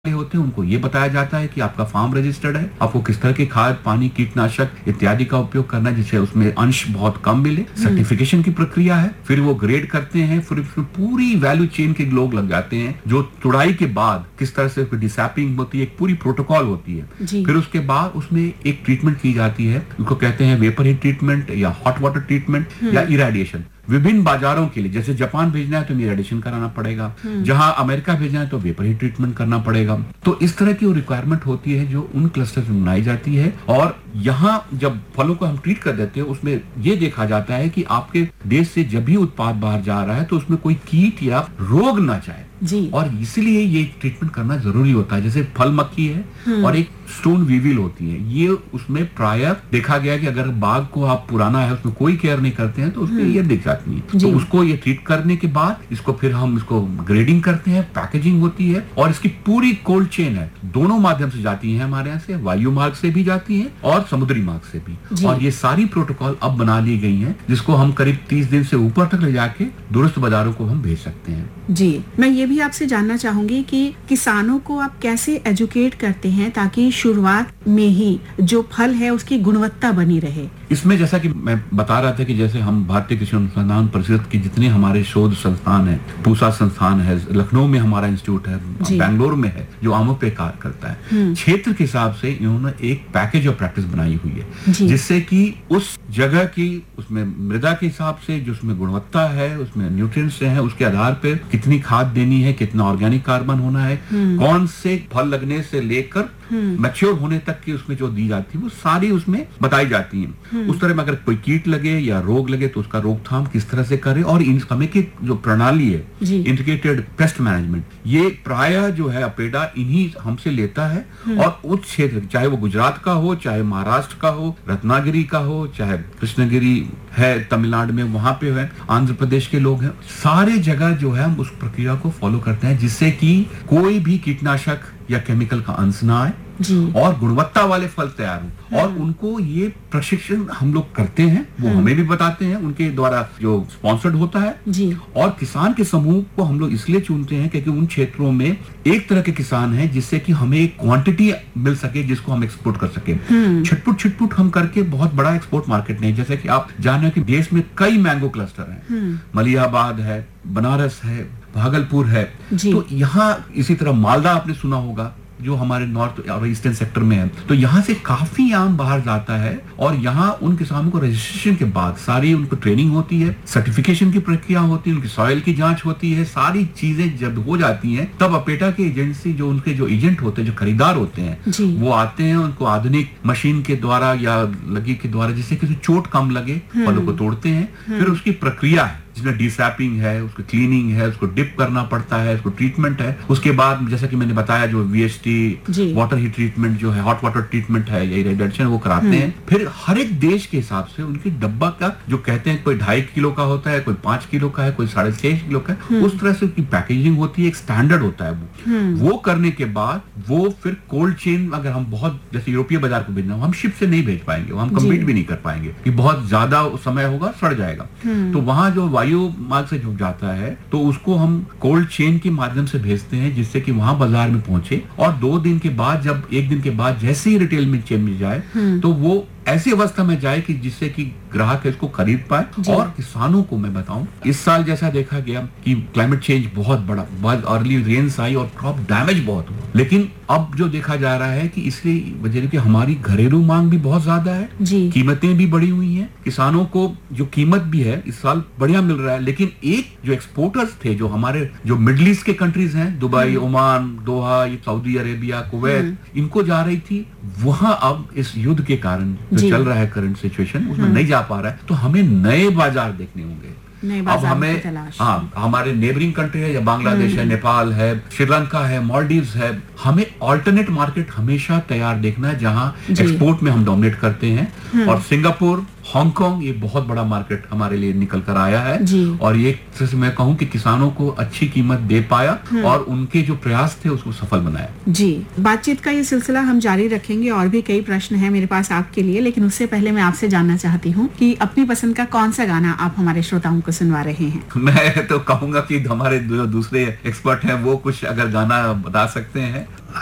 होते हैं उनको ये बताया जाता है कि आपका फार्म रजिस्टर्ड है, आपको किस तरह के खाद, पानी, कीटनाशक इत्यादि का उपयोग करना है जिससे उसमें अंश बहुत कम मिले। सर्टिफिकेशन की प्रक्रिया है, फिर वो ग्रेड करते हैं, फिर उसमें पूरी वैल्यू चेन के लोग लग जाते हैं जो तुड़ाई के बाद किस तरह से डिसैपिंग होती है, एक पूरी प्रोटोकॉल होती है। फिर उसके बाद उसमें एक ट्रीटमेंट की जाती है, उनको कहते हैं वेपर हीट ट्रीटमेंट या हॉट वाटर ट्रीटमेंट या इरेडिएशन। विभिन्न बाजारों के लिए, जैसे जापान भेजना है तो इरेडिएशन कराना पड़ेगा, जहां अमेरिका भेजना है तो वेपर हीट ट्रीटमेंट करना पड़ेगा। तो इस तरह की रिक्वायरमेंट होती है जो उन क्लस्टर्स में बनाई जाती है। और यहाँ जब फलों को हम ट्रीट कर देते हैं उसमें ये देखा जाता है कि आपके देश से जब भी उत्पाद बाहर जा रहा है तो उसमें कोई कीट या रोग ना जाए जी। और इसलिए ये ट्रीटमेंट करना जरूरी होता है। जैसे फल मक्खी है और एक स्टोन वीविल होती है, ये उसमें प्रायः देखा गया कि अगर बाग को आप पुराना है उसमें कोई केयर नहीं करते हैं तो उसमें ये दिख जाती है। तो उसको ये ट्रीट करने के बाद इसको फिर हम इसको ग्रेडिंग करते हैं, पैकेजिंग होती है और इसकी पूरी कोल्ड चेन है, दोनों माध्यम से जाती है हमारे यहाँ से, वायु मार्ग से भी जाती है और समुद्री मार्ग से भी। और ये सारी प्रोटोकॉल अब बना ली गई है जिसको हम करीब 30 दिन से ऊपर तक ले जाके दूरस्थ बाजारों को हम भेज सकते हैं। जी, मैं ये भी आपसे जानना चाहूंगी कि किसानों को आप कैसे एजुकेट करते हैं ताकि शुरुआत में ही जो फल है उसकी गुणवत्ता बनी रहे। इसमें जैसा कि मैं बता रहा था कि जैसे हम भारतीय कृषि अनुसंधान परिषद के जितने हमारे शोध संस्थान है, पूसा संस्थान है, लखनऊ में हमारा इंस्टीट्यूट है, बेंगलोर में है जो आमों पे कार्य करता है, क्षेत्र के हिसाब से इन्होंने एक पैकेज ऑफ प्रैक्टिस बनाई हुई है जिससे कि उस जगह की, उसमें मृदा के हिसाब से जो उसमें गुणवत्ता है, उसमें न्यूट्रिएंट्स है, उसके आधार पर कितनी खाद देनी है, कितना ऑर्गेनिक कार्बन होना है, कौन से फल लगने से लेकर मैच्योर होने तक की उसमें जो दी जाती है वो सारी उसमें बताई जाती है। उस तरह में अगर कोई कीट लगे या रोग लगे तो उसका रोकथाम किस तरह से करे। और इन समय की जो प्रणाली है इंटीग्रेटेड पेस्ट मैनेजमेंट, ये प्रायः जो है अपेडा इन्हीं हमसे लेता है। और उस क्षेत्र चाहे वो गुजरात का हो, चाहे महाराष्ट्र का हो, रत्नागिरी का हो, चाहे कृष्णगिरी है तमिलनाडु में, वहां पे है आंध्र प्रदेश के लोग हैं, सारे जगह जो है हम उस प्रक्रिया को फॉलो करते हैं जिससे कि कोई भी कीटनाशक या केमिकल का अंश ना आए और गुणवत्ता वाले फल तैयार हो। और उनको ये प्रशिक्षण हम लोग करते हैं, वो हमें भी बताते हैं, उनके द्वारा जो स्पॉन्सर्ड होता है। और किसान के समूह को हम लोग इसलिए चुनते हैं क्योंकि उन क्षेत्रों में एक तरह के किसान हैं जिससे कि हमें एक क्वांटिटी मिल सके जिसको हम एक्सपोर्ट कर सके। छिटपुट हम करके बहुत बड़ा एक्सपोर्ट मार्केट नहीं। जैसे कि आप जाने कि देश में कई मैंगो क्लस्टर हैं, मलियाबाद है, बनारस है, भागलपुर है, तो यहाँ इसी तरह मालदा आपने सुना होगा जो हमारे नॉर्थ और ईस्टर्न सेक्टर में है। तो यहाँ से काफी आम बाहर जाता है और यहाँ उन किसानों को रजिस्ट्रेशन के बाद सारी उनको ट्रेनिंग होती है, सर्टिफिकेशन की प्रक्रिया होती है, उनकी सॉइल की जांच होती है, सारी चीजें जब हो जाती हैं तब अपेटा की एजेंसी जो उनके जो एजेंट होते हैं, जो खरीदार होते हैं, वो आते हैं, उनको आधुनिक मशीन के द्वारा या लगी के द्वारा जिससे किसी चोट कम लगे फलों को तोड़ते हैं। फिर उसकी प्रक्रिया है जिसमें डिसैपिंग है, उसको क्लीनिंग है, उसको डिप करना पड़ता है, उसको ट्रीटमेंट है। उसके बाद जैसा कि मैंने बताया जो VHT वाटर हीट ट्रीटमेंट जो है, हॉट वाटर ट्रीटमेंट है या इरेडिएशन वो कराते हैं। फिर हर एक देश के हिसाब से उनकी डब्बा का जो कहते हैं कोई 2.5 किलो का होता है, कोई 5 किलो का है, कोई 6.5 किलो का है, उस तरह से उसकी पैकेजिंग होती है, एक स्टैंडर्ड होता है। वो करने के बाद वो फिर कोल्ड चेन, अगर हम बहुत जैसे यूरोपीय बाजार को भेजना हो, हम शिप से नहीं भेज पाएंगे, हम कम्पीट भी नहीं कर पाएंगे कि बहुत ज्यादा समय होगा, सड़ जाएगा। तो वहां जो वायु मार्ग से जुड़ जाता है तो उसको हम कोल्ड चेन के माध्यम से भेजते हैं जिससे कि वहां बाजार में पहुंचे और 2 दिन के बाद, जब 1 दिन के बाद जैसे ही रिटेल में चेन में जाए तो वो ऐसी अवस्था में जाए कि जिससे कि ग्राहक इसको खरीद पाए। और किसानों को मैं बताऊं, इस साल जैसा देखा गया कि क्लाइमेट चेंज बहुत बड़ा, बहुत अर्ली रेन्स आई और क्रॉप डैमेज बहुत हुआ, लेकिन अब जो देखा जा रहा है कि इसलिए वजह कि हमारी घरेलू मांग भी बहुत ज्यादा है, कीमतें भी बढ़ी हुई हैं, किसानों को जो कीमत भी है इस साल बढ़िया मिल रहा है। लेकिन एक जो एक्सपोर्टर्स थे, जो हमारे जो मिडिल ईस्ट के कंट्रीज हैं, दुबई, ओमान, दोहा, सऊदी अरेबिया, कुवैत, इनको जा रही थी, वहां अब इस युद्ध के कारण जो चल रहा है करंट सिचुएशन, उसमें नहीं जा पा रहा है। तो हमें नए बाजार देखने होंगे। अब हमें हमारे नेबरिंग कंट्री है, या बांग्लादेश है, नेपाल है, श्रीलंका है, मालदीव्स है, हमें ऑल्टरनेट मार्केट हमेशा तैयार देखना है जहां एक्सपोर्ट में हम डोमिनेट करते हैं। और सिंगापुर, हांगकांग ये बहुत बड़ा मार्केट हमारे लिए निकल कर आया है और ये एक तरह से मैं कहूँ कि किसानों को अच्छी कीमत दे पाया और उनके जो प्रयास थे उसको सफल बनाया। जी, बातचीत का ये सिलसिला हम जारी रखेंगे और भी कई प्रश्न हैं मेरे पास आपके लिए, लेकिन उससे पहले मैं आपसे जानना चाहती हूँ कि अपनी पसंद का कौन सा गाना आप हमारे श्रोताओं को सुनवा रहे हैं। मैं तो कहूँगा कि हमारे जो दूसरे एक्सपर्ट हैं वो कुछ अगर गाना बता सकते हैं।